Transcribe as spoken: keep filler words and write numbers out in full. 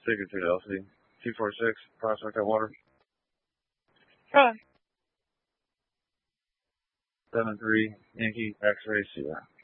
Signature L C. two four six, Prospect Water. Go on. seven three, Yankee X-Ray Sierra.